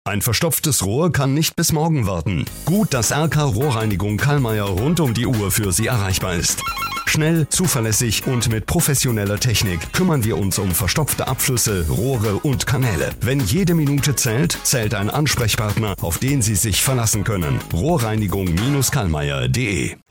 Ein verstopftes Rohr kann nicht bis morgen warten. Gut, dass RK Rohrreinigung Kallmeier rund um die Uhr für Sie erreichbar ist. Schnell, zuverlässig und mit professioneller Technik kümmern wir uns um verstopfte Abflüsse, Rohre und Kanäle. Wenn jede Minute zählt, zählt ein Ansprechpartner, auf den Sie sich verlassen können. Rohrreinigung-kallmeier.de